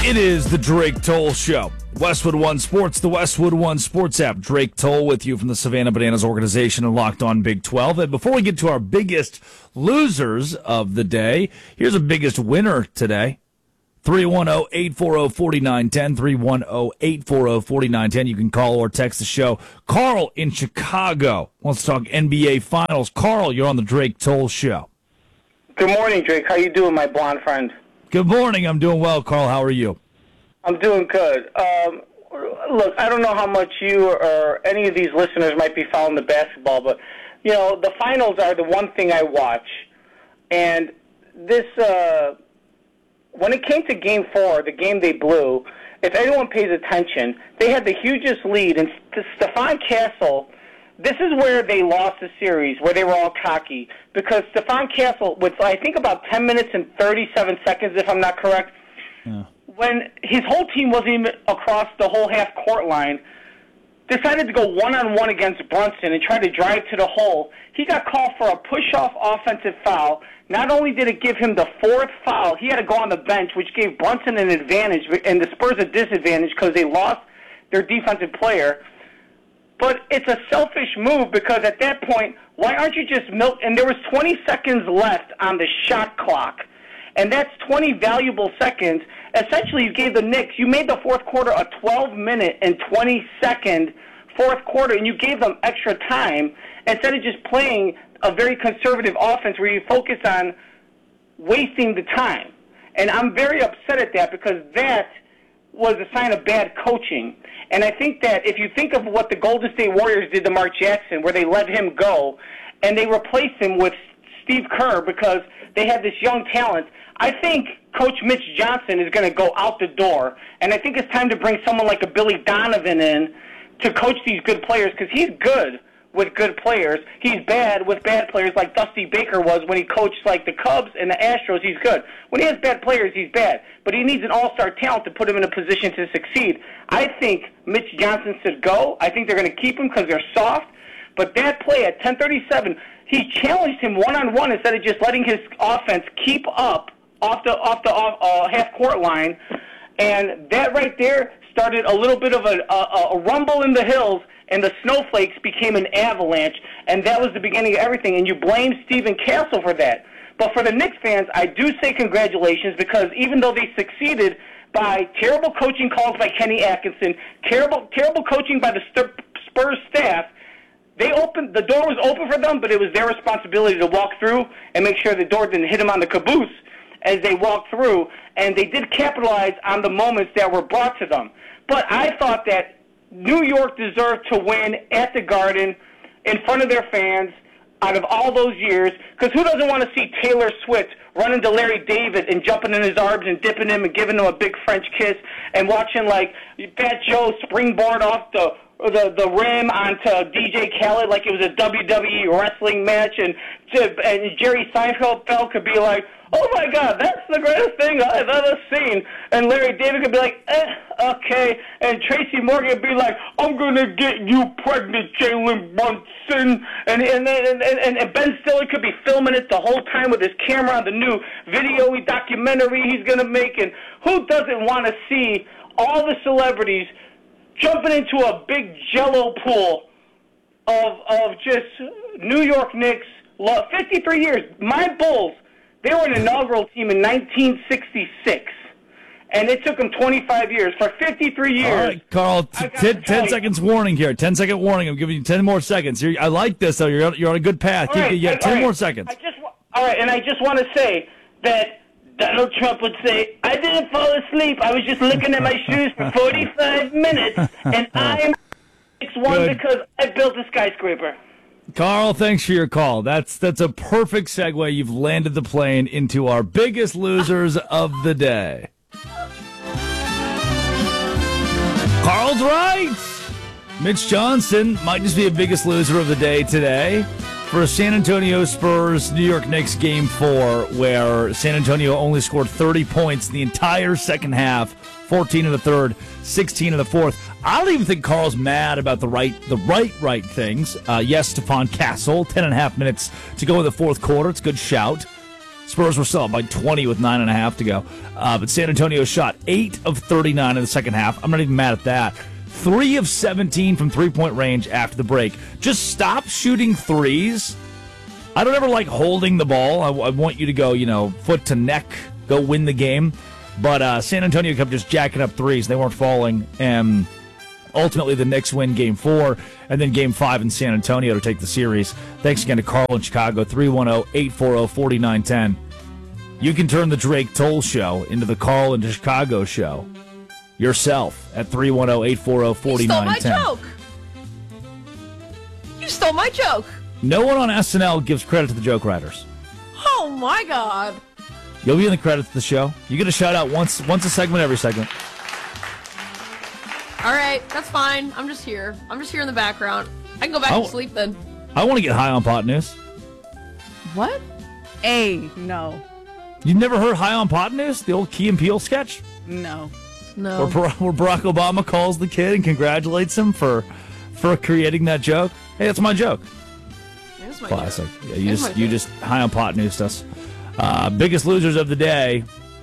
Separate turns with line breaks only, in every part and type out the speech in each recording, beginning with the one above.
It is the Drake Toll Show. Westwood One Sports, the Westwood One Sports app. Drake Toll with you from the Savannah Bananas organization and Locked On Big 12. And before we get to our biggest losers of the day, here's a biggest winner today. 310-840-4910, 310-840-4910. You can call or text the show. Carl in Chicago wants to talk NBA Finals. Carl, you're on the Drake Toll Show.
Good morning, Drake. How you doing, my blonde friend?
Good morning. I'm doing well, Carl. How are you?
I'm doing good. Look, I don't know how much you or any of these listeners might be following the basketball, but, you know, the finals are the one thing I watch. And this, when it came to Game 4, the game they blew, if anyone pays attention, they had the hugest lead. And Stephon Castle, this is where they lost the series, where they were all cocky. Because Stephon Castle, with I think about 10 minutes and 37 seconds, if I'm not correct, when his whole team wasn't even across the whole half-court line, decided to go one-on-one against Brunson and try to drive to the hole. He got called for a push-off offensive foul. Not only did it give him the fourth foul, he had to go on the bench, which gave Brunson an advantage and the Spurs a disadvantage because they lost their defensive player. But it's a selfish move because at that point, why aren't you just and there was 20 seconds left on the shot clock. And that's 20 valuable seconds. Essentially, you gave the Knicks, you made the fourth quarter a 12-minute and 20-second fourth quarter, and you gave them extra time instead of just playing a very conservative offense where you focus on wasting the time. And I'm very upset at that because that was a sign of bad coaching. And I think that if you think of what the Golden State Warriors did to Mark Jackson, where they let him go, and they replaced him with Steve Kerr because they had this young talent, I think Coach Mitch Johnson is going to go out the door. And I think it's time to bring someone like a Billy Donovan in to coach these good players because he's good with good players. He's bad with bad players like Dusty Baker was when he coached like the Cubs and the Astros. He's good. When he has bad players, he's bad. But he needs an all-star talent to put him in a position to succeed. I think Mitch Johnson should go. I think they're going to keep him because they're soft. But that play at 10:37, he challenged him one-on-one instead of just letting his offense keep up off the half-court line. And that right there started a little bit of a rumble in the hills, and the snowflakes became an avalanche, and that was the beginning of everything. And you blame Stephen Castle for that. But for the Knicks fans, I do say congratulations because even though they succeeded by terrible coaching calls by Kenny Atkinson, terrible coaching by the Spurs staff, the door was open for them, but it was their responsibility to walk through and make sure the door didn't hit them on the caboose as they walked through, and they did capitalize on the moments that were brought to them. But I thought that New York deserved to win at the Garden in front of their fans out of all those years, because who doesn't want to see Taylor Swift running to Larry David and jumping in his arms and dipping him and giving him a big French kiss and watching like Fat Joe springboard off the rim onto DJ Khaled like it was a WWE wrestling match, and Jerry Seinfeld could be like, "Oh my God, that's the greatest thing I've ever seen," and Larry David could be like, "Okay," and Tracy Morgan would be like, "I'm gonna get you pregnant, Jalen Brunson," and Ben Stiller could be filming it the whole time with his camera on the new video documentary he's gonna make, and who doesn't want to see all the celebrities jumping into a big Jello pool of just New York Knicks, 53 years. My Bulls, they were an inaugural team in 1966, and it took them 25 years. For 53 years. All right,
Carl, 10 seconds warning here. 10-second warning. I'm giving you 10 more seconds. I like this, though. You're on a good path. You got 10 more seconds.
All right, and I just want to say that Donald Trump would say, "I didn't fall asleep. I was just looking at my shoes for 45 minutes, and I'm 6'1" because I built a skyscraper."
Carl, thanks for your call. That's a perfect segue. You've landed the plane into our biggest losers of the day. Carl's right. Mitch Johnson might just be the biggest loser of the day today for a San Antonio Spurs New York Knicks Game 4, where San Antonio only scored 30 points in the entire second half, 14 in the third, 16 in the fourth. I don't even think Carl's mad about the right things. Yes, Stephon Castle, 10.5 minutes to go in the fourth quarter. It's a good shout. Spurs were still up by 20 with 9.5 to go. But San Antonio shot 8 of 39 in the second half. I'm not even mad at that. 3 of 17 from three-point range after the break. Just stop shooting threes. I don't ever like holding the ball. I want you to go, foot to neck, go win the game. But San Antonio kept just jacking up threes. They weren't falling. And ultimately, the Knicks win Game 4 and then Game 5 in San Antonio to take the series. Thanks again to Carl in Chicago, 310-840-4910. You can turn the Drake Toll Show into the Carl in Chicago Show yourself at 310-840-4910.
You stole my joke. You stole my joke.
No one on SNL gives credit to the joke writers.
Oh, my God.
You'll be in the credits of the show. You get a shout-out once a segment, every segment.
All right, that's fine. I'm just here. I'm just here in the background. I can go back to sleep then.
I want to get high on pot news.
What?
No.
You've never heard High on Pot News? The old Key and Peele sketch?
No.
No.
Where Barack Obama calls the kid and congratulates him for creating that joke. Hey, that's my joke.
That's my
Classic.
joke.
Yeah, you just High on Pot News us. Biggest losers of the day.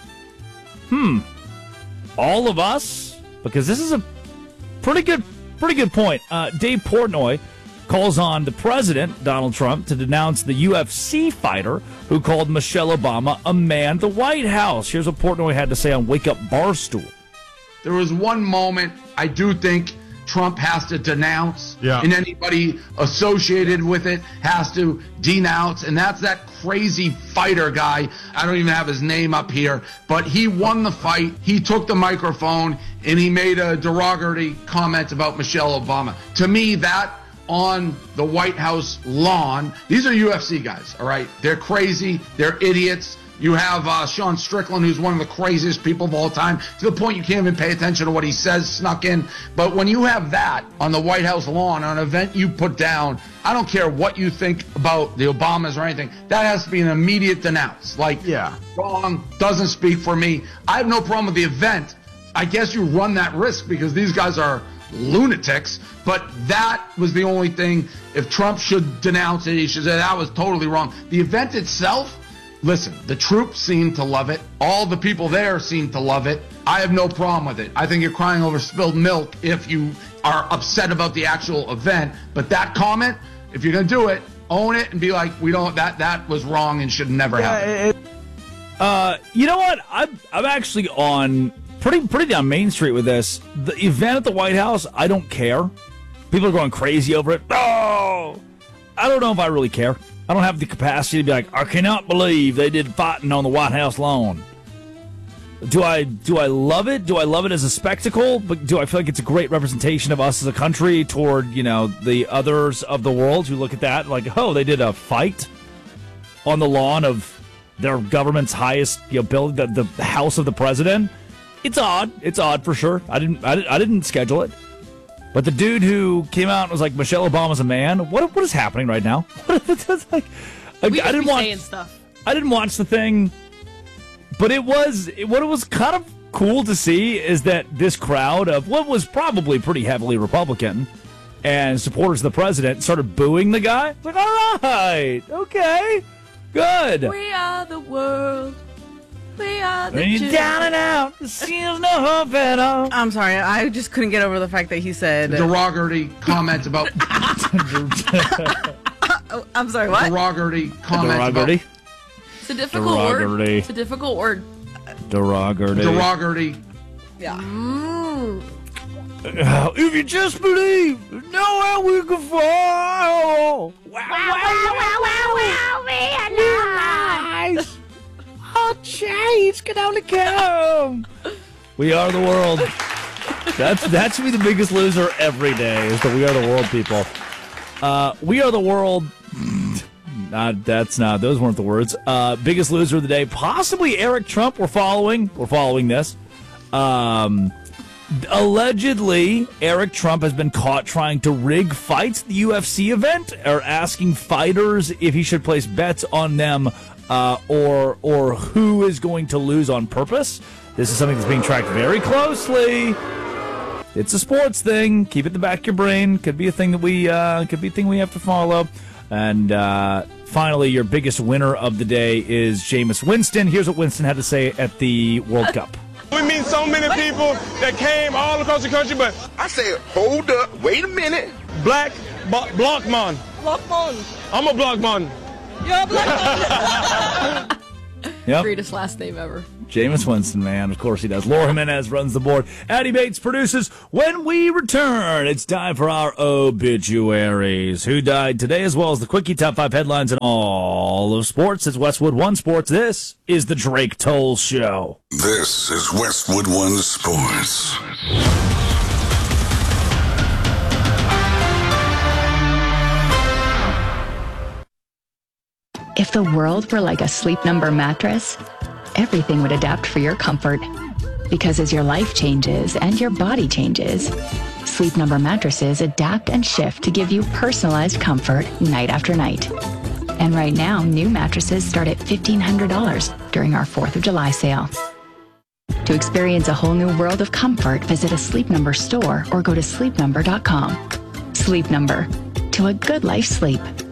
All of us? Because this is a pretty good point. Dave Portnoy calls on the president, Donald Trump, to denounce the UFC fighter who called Michelle Obama a man at the White House. Here's what Portnoy had to say on Wake Up Barstool.
There was one moment I do think Trump has to denounce, and anybody associated with it has to denounce, and that's that crazy fighter guy. I don't even have his name up here, but he won the fight. He took the microphone, and he made a derogatory comment about Michelle Obama. To me, that on the White House lawn, these are UFC guys, all right? They're crazy. They're idiots. You have Sean Strickland, who's one of the craziest people of all time, to the point you can't even pay attention to what he says, snuck in. But when you have that on the White House lawn, on an event you put down, I don't care what you think about the Obamas or anything, that has to be an immediate denounce. Wrong, doesn't speak for me. I have no problem with the event. I guess you run that risk because these guys are lunatics, but that was the only thing. If Trump should denounce it, he should say that was totally wrong. The event itself, listen, the troops seem to love it. All the people there seem to love it. I have no problem with it. I think you're crying over spilled milk if you are upset about the actual event. But that comment, if you're going to do it, own it and be like, that was wrong and should never happen.
You know what? I'm actually on pretty down Main Street with this. The event at the White House, I don't care. People are going crazy over it. Oh! I don't know if I really care. I don't have the capacity to be like, I cannot believe they did fighting on the White House lawn. Do I love it? Do I love it as a spectacle? But do I feel like it's a great representation of us as a country toward, the others of the world who look at that like, oh, they did a fight on the lawn of their government's highest building, the house of the president? It's odd. It's odd for sure. I didn't schedule it. But the dude who came out and was like, Michelle Obama's a man. What is happening right now? I didn't watch the thing, but what it was kind of cool to see is that this crowd of what was probably pretty heavily Republican and supporters of the president started booing the guy. It's like, all right, okay, good.
We are the world. We are the
You're down and out. Seems no hope at all.
I'm sorry, I just couldn't get over the fact that he said
Derogatory comments about
I'm sorry, what?
derogatory comments about
It's a difficult word.
Derogatory.
It's a difficult word.
derogatory.
Yeah.
If you just believe, nowhere we can fall. Wow, realize. Our change can only come. We are the world. That should be the biggest loser every day, is the We Are the World people. We Are the World. Those weren't the words. Biggest loser of the day, possibly Eric Trump. We're following this. Allegedly, Eric Trump has been caught trying to rig fights at the UFC event, or asking fighters if he should place bets on them, or who is going to lose on purpose. This is something that's being tracked very closely. It's a sports thing. Keep it in the back of your brain. Could be a thing that we have to follow. And finally, your biggest winner of the day is Jameis Winston. Here's what Winston had to say at the World Cup.
We meet so many people that came all across the country, but
I said, hold up, wait a minute.
block man. I'm a block man.
You're a black man.
Yep.
Greatest last name ever.
Jameis Winston, man. Of course he does. Laura Jimenez runs the board. Addie Bates produces. When we return, it's time for our obituaries. Who died today, as well as the Quickie Top 5 headlines in all of sports. It's Westwood One Sports. This is the Drake Toll Show.
This is Westwood One Sports.
If the world were like a Sleep Number mattress, everything would adapt for your comfort. Because as your life changes and your body changes, Sleep Number mattresses adapt and shift to give you personalized comfort night after night. And right now, new mattresses start at $1,500 during our 4th of July sale. To experience a whole new world of comfort, visit a Sleep Number store or go to sleepnumber.com. Sleep Number. To a good life sleep.